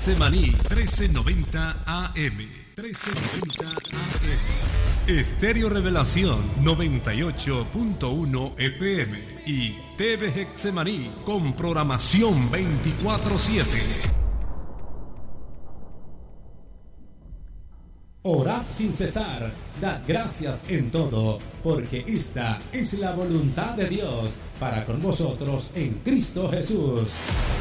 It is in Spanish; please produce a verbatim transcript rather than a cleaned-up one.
Hexemaní, trece noventa A M. trece noventa A M. Estéreo Revelación, noventa y ocho punto uno F M. Y T V Hexemaní, con programación veinticuatro siete. Orad sin cesar, dad gracias en todo, porque esta es la voluntad de Dios para con vosotros en Cristo Jesús.